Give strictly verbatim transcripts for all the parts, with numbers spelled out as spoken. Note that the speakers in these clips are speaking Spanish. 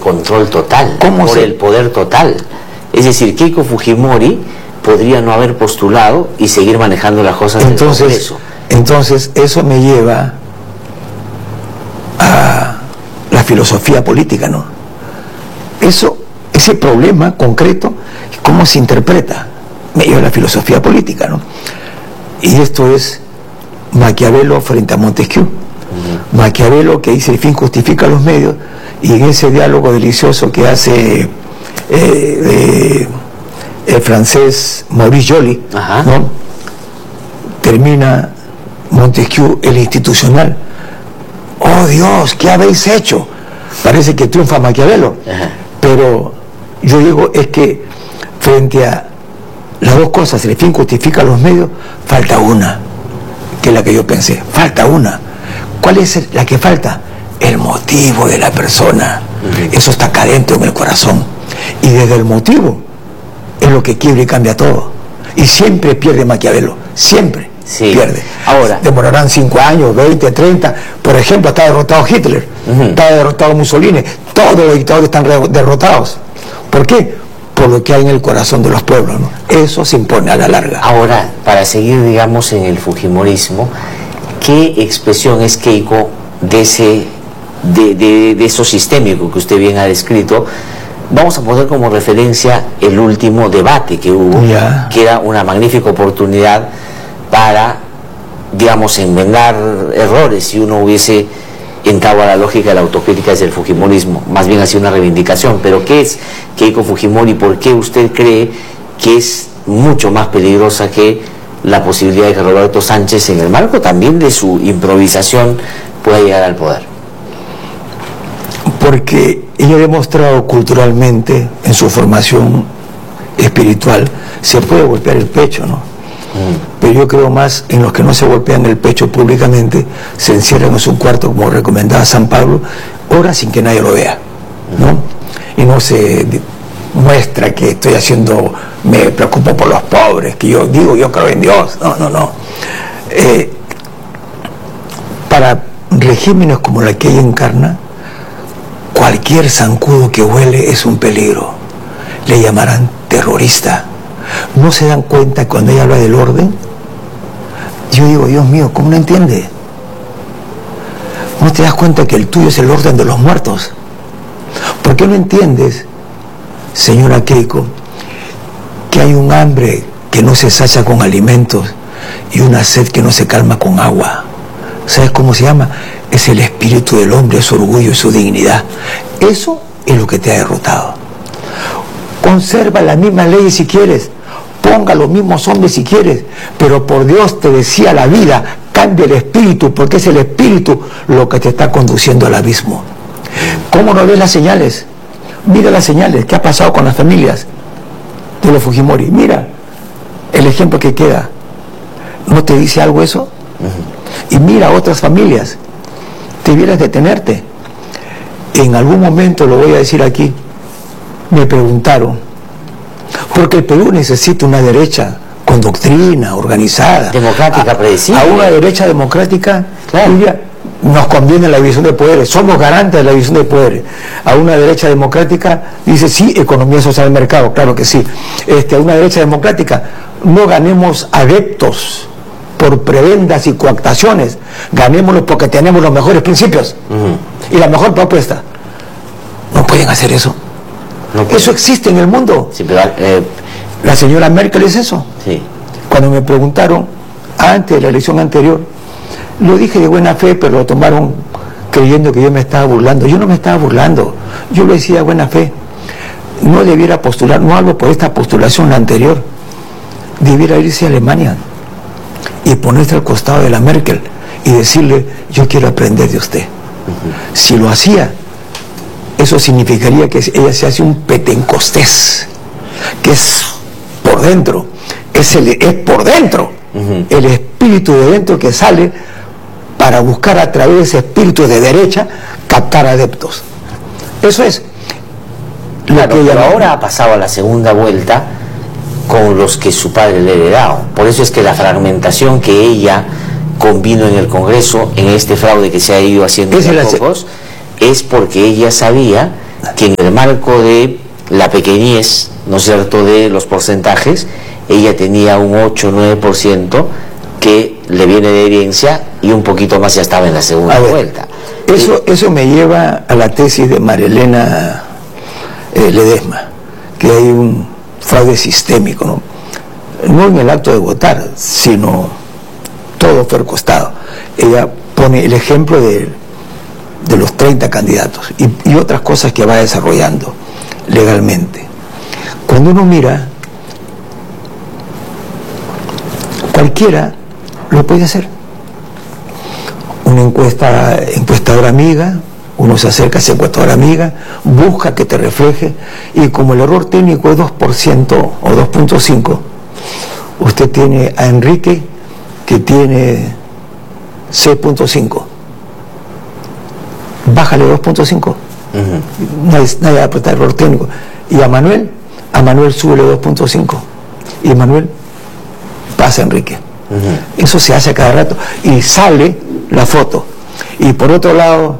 control total, ¿Cómo por se... el poder total. Es decir, Keiko Fujimori podría no haber postulado y seguir manejando las cosas del Congreso. Entonces, eso me lleva a la filosofía política, ¿no? Eso, ese problema concreto, ¿cómo se interpreta? Me lleva a la filosofía política, ¿no? Y esto es Maquiavelo frente a Montesquieu. Uh-huh. Maquiavelo, que dice el fin justifica los medios, y en ese diálogo delicioso que hace eh, eh, el francés Maurice Joly, uh-huh, ¿no? Termina Montesquieu, el institucional. ¡Oh Dios! ¿Qué habéis hecho? Parece que triunfa Maquiavelo. Uh-huh. Pero yo digo, es que frente a las dos cosas, el fin justifica los medios, falta una, que es la que yo pensé. Falta una. ¿Cuál es la que falta? El motivo de la persona. Uh-huh. Eso está acá adentro en el corazón. Y desde el motivo es lo que quiebra y cambia todo. Y siempre pierde Maquiavelo. Siempre. Sí. Pierde. Ahora demorarán cinco años, veinte, treinta. Por ejemplo, está derrotado Hitler, uh-huh, está derrotado Mussolini. Todos los dictadores están re- derrotados. ¿Por qué? Por lo que hay en el corazón de los pueblos, ¿no? Eso se impone a la larga. Ahora, para seguir, digamos, en el fujimorismo, ¿qué expresión es Keiko de ese, de, de, de eso sistémico que usted bien ha descrito? Vamos a poner como referencia el último debate que hubo, yeah, que era una magnífica oportunidad para, digamos, enmendar errores si uno hubiese entrado a la lógica de la autocrítica desde el fujimorismo. Más bien ha sido una reivindicación. Pero ¿qué es Keiko Fujimori? ¿Por qué usted cree que es mucho más peligrosa que la posibilidad de que Roberto Sánchez, en el marco también de su improvisación, pueda llegar al poder? Porque ella ha demostrado culturalmente, en su formación espiritual, se puede golpear el pecho, ¿no? Pero yo creo más en los que no se golpean el pecho públicamente, se encierran en su cuarto, como recomendaba San Pablo, horas sin que nadie lo vea, ¿no? Y no se muestra que estoy haciendo, me preocupo por los pobres, que yo digo, yo creo en Dios. No, no, no. Eh, para regímenes como la que ella encarna, cualquier zancudo que huele es un peligro. Le llamarán terrorista. ¿No se dan cuenta cuando ella habla del orden? Yo digo, Dios mío, ¿cómo no entiende? ¿No te das cuenta que el tuyo es el orden de los muertos? ¿Por qué no entiendes, señora Keiko, que hay un hambre que no se sacia con alimentos y una sed que no se calma con agua? ¿Sabes cómo se llama? Es el espíritu del hombre, su orgullo y su dignidad. Eso es lo que te ha derrotado. Conserva las mismas leyes si quieres, ponga los mismos hombres si quieres, pero por Dios, te decía la vida, cambia el espíritu, porque es el espíritu lo que te está conduciendo al abismo. ¿Cómo no ves las señales? Mira las señales. ¿Qué ha pasado con las familias de los Fujimori? Mira el ejemplo que queda. ¿No te dice algo eso? Y mira otras familias. Debieras detenerte. En algún momento, lo voy a decir aquí, me preguntaron, porque el Perú necesita una derecha con doctrina, organizada, democrática, predecible. A una derecha democrática, claro, nos conviene la división de poderes, somos garantes de la división de poderes. A una derecha democrática, dice, sí, economía social de mercado, claro que sí. Este, a una derecha democrática, no ganemos adeptos por prebendas y coactaciones, ganémoslos porque tenemos los mejores principios, uh-huh, y la mejor propuesta. No pueden hacer eso. No, pues, eso existe en el mundo. Sí, pero, eh, la señora Merkel es eso. Sí. Cuando me preguntaron antes de la elección anterior, lo dije de buena fe, pero lo tomaron creyendo que yo me estaba burlando. Yo no me estaba burlando, yo lo decía de buena fe. No debiera postular, no hablo por esta postulación, la anterior, debiera irse a Alemania y ponerse al costado de la Merkel y decirle, yo quiero aprender de usted. Uh-huh. Si lo hacía, eso significaría que ella se hace un petencostés, que es por dentro, es, el, es por dentro, uh-huh, el espíritu de dentro que sale para buscar a través de ese espíritu de derecha captar adeptos. Eso es. Claro, que pero ahora ha pasado a la segunda vuelta con los que su padre le ha heredado. Por eso es que la fragmentación que ella convino en el Congreso, en este fraude que se ha ido haciendo de pocos, es porque ella sabía que en el marco de la pequeñez, ¿no es cierto?, de los porcentajes, ella tenía un ocho o nueve por ciento que le viene de herencia y un poquito más ya estaba en la segunda ver, vuelta. Eso, eso me lleva a la tesis de Marilena eh, Ledesma, que hay un fraude sistémico, ¿no? No en el acto de votar, sino todo fue al costado. Ella pone el ejemplo de, de los treinta candidatos y, y otras cosas que va desarrollando legalmente. Cuando uno mira, cualquiera lo puede hacer. Una encuesta, encuestadora amiga, uno se acerca a esa encuestadora amiga, busca que te refleje, y como el error técnico es dos por ciento o dos punto cinco, usted tiene a Enrique que tiene seis punto cinco. Bájale dos punto cinco. Uh-huh. Nadie, nadie va a apretar error técnico. Y a Manuel, a Manuel súbele dos punto cinco. Y Manuel pasa a Enrique. Uh-huh. Eso se hace a cada rato. Y sale la foto. Y por otro lado,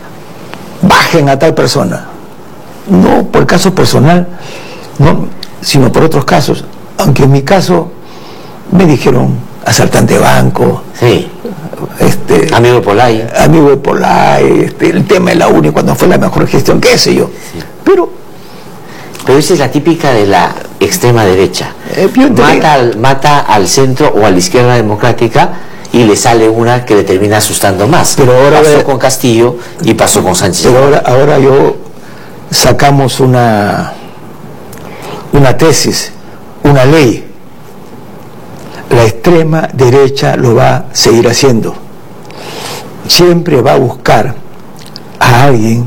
bajen a tal persona. No por caso personal, no, sino por otros casos. Aunque en mi caso me dijeron asaltante de banco, sí, este, amigo de Polay, amigo de Polay, este, el tema de la U N I cuando fue la mejor gestión, qué sé yo. Sí. Pero, pero esa es la típica de la extrema derecha. Eh, mata, al, mata al centro o a la izquierda democrática y le sale una que le termina asustando más. Pero ahora pasó ve, con Castillo y pasó con Sánchez. Pero ahora, ahora yo sacamos una una tesis, una ley. La extrema derecha lo va a seguir haciendo. Siempre va a buscar a alguien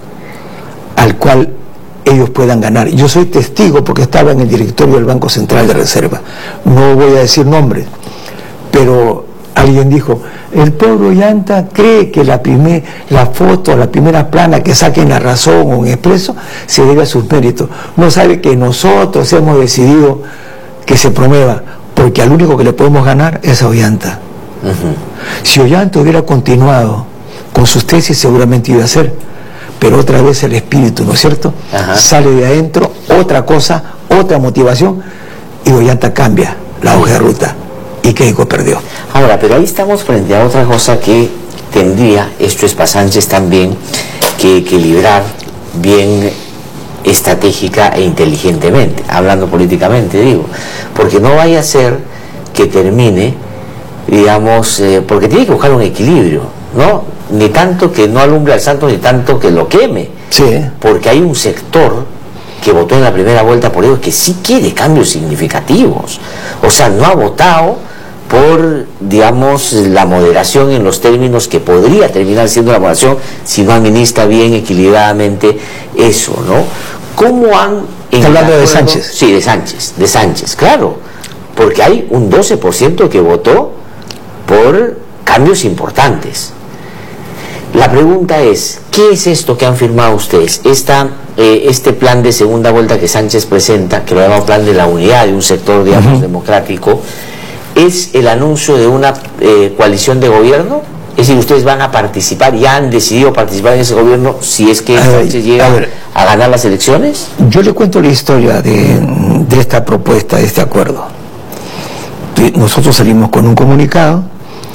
al cual ellos puedan ganar. Yo soy testigo porque estaba en el directorio del Banco Central de Reserva. No voy a decir nombres, pero alguien dijo, el pueblo Ollanta cree que la, primer, la foto, la primera plana que saque en La Razón o en Expreso se debe a sus méritos. No sabe que nosotros hemos decidido que se promueva, porque al único que le podemos ganar es a Ollanta. Uh-huh. Si Ollanta hubiera continuado con sus tesis, seguramente iba a ser, pero otra vez el espíritu, ¿no es cierto? Uh-huh. Sale de adentro, otra cosa, otra motivación, y Ollanta cambia la hoja de ruta, y Keiko perdió. Ahora, pero ahí estamos frente a otra cosa que tendría, esto es para Sánchez también, que equilibrar bien estratégica e inteligentemente, hablando políticamente, digo, porque no vaya a ser que termine, digamos, eh, porque tiene que buscar un equilibrio, ¿no? Ni tanto que no alumbre al santo, ni tanto que lo queme, sí, porque hay un sector que votó en la primera vuelta por ellos que sí quiere cambios significativos, o sea, no ha votado por, digamos, la moderación en los términos que podría terminar siendo la moderación si no administra bien, equilibradamente eso, ¿no? ¿Cómo han... ¿Está hablando de Sánchez? Sí, de Sánchez, de Sánchez, claro, porque hay un doce por ciento que votó por cambios importantes. La pregunta es, ¿qué es esto que han firmado ustedes? Esta, eh, este plan de segunda vuelta que Sánchez presenta, que lo llama plan de la unidad de un sector, digamos, uh-huh. democrático, ¿es el anuncio de una eh, coalición de gobierno? Es decir, ustedes van a participar, ya han decidido participar en ese gobierno si es que Sánchez llega a, a ganar las elecciones. Yo le cuento la historia de, de esta propuesta, de este acuerdo. Nosotros salimos con un comunicado,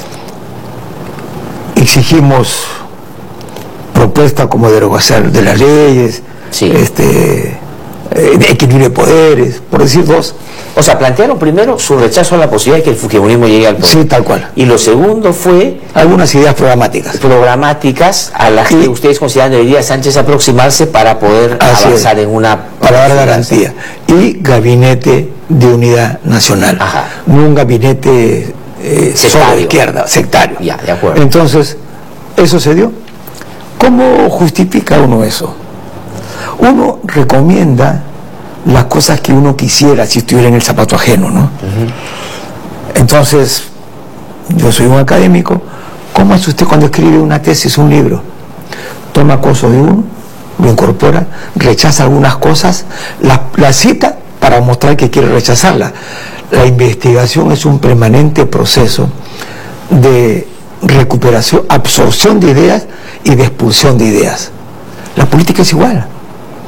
exigimos propuesta como derogación de las leyes, sí. este, de equilibrio de poderes, por decir dos. O sea, plantearon primero su rechazo a la posibilidad de que el fujimorismo llegue al poder. Sí, tal cual. Y lo segundo fue... algunas ideas programáticas. Programáticas a las que ustedes consideran debería Sánchez aproximarse para poder Así avanzar es. en una... Para dar garantía. Y gabinete de unidad nacional. Ajá. No un gabinete eh, solo de izquierda, sectario. Ya, de acuerdo. Entonces, eso se dio. ¿Cómo justifica uno eso? Uno recomienda las cosas que uno quisiera si estuviera en el zapato ajeno, ¿no? Uh-huh. Entonces, yo soy un académico. ¿Cómo hace usted cuando escribe una tesis, un libro? Toma cosas de uno, lo incorpora, rechaza algunas cosas, la, la cita para mostrar que quiere rechazarla. La investigación es un permanente proceso de recuperación, absorción de ideas y de expulsión de ideas. La política es igual.